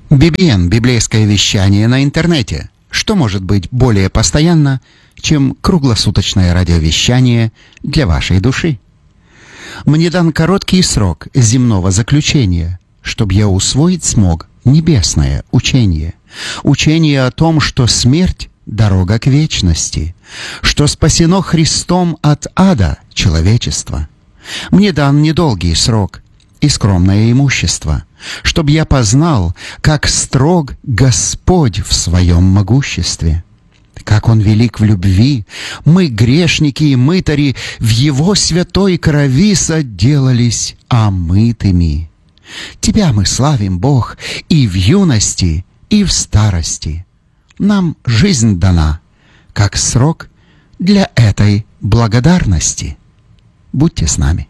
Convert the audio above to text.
BBN – библейское вещание на интернете. Что может быть более постоянно, чем круглосуточное радиовещание для вашей души? Мне дан короткий срок земного заключения, чтобы я усвоить смог небесное учение. Учение о том, что смерть – дорога к вечности, что спасено Христом от ада человечества. Мне дан недолгий срок и скромное имущество, чтобы я познал, как строг Господь в своем могуществе, как Он велик в любви. Мы, грешники и мытари, в Его святой крови соделались омытыми. Тебя мы славим, Бог, и в юности, и в старости. Нам жизнь дана, как срок для этой благодарности. Будьте с нами.